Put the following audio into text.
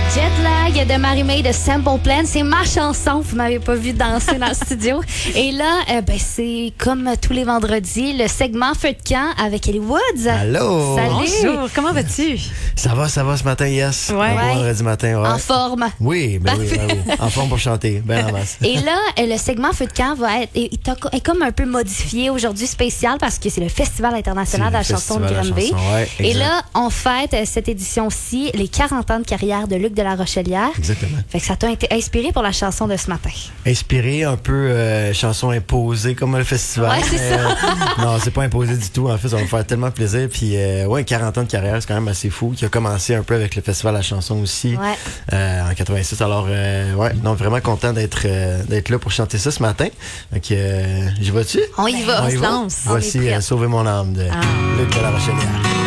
Jetlag de Marie-May de Simple Plan. C'est ma chanson. Vous m'avez pas vu danser dans le studio. Et là, c'est comme tous les vendredis, le segment Feu de camp avec Ellie Woods. Allô! Salut! Bonjour, comment vas-tu? Ça va ce matin, yes. Ouais. Un bon vendredi matin, ouais. En forme. Oui, ben oui. En forme pour chanter, ben en masse. Et là, le segment Feu de camp est comme un peu modifié aujourd'hui, spécial, parce que c'est le Festival international de la chanson de Granby. Ouais, et là, on fête cette édition-ci les 40 ans de carrière de Luc de la Rochelière. Exactement. Fait que ça t'a été inspiré pour la chanson de ce matin. Inspiré, un peu chanson imposée comme le festival. Ouais, c'est ça. Non, c'est pas imposé du tout. En fait, ça va me faire tellement plaisir. Puis, 40 ans de carrière, c'est quand même assez fou. Qui a commencé un peu avec le festival de la chanson aussi, en 86. Alors, donc vraiment content d'être là pour chanter ça ce matin. Donc, j'y vas-tu? On y va. On se lance. Voici On est prêts. Sauver mon âme de Luc de la Rochelière.